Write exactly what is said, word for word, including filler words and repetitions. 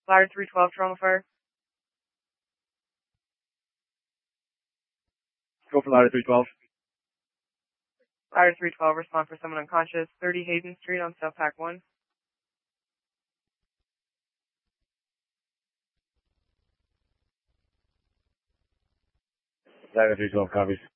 Ladder three twelve, trauma fire. Go for ladder three twelve. Ladder three twelve, respond for someone unconscious, thirty Hayden Street on South Pack one. Ladder three twelve copies.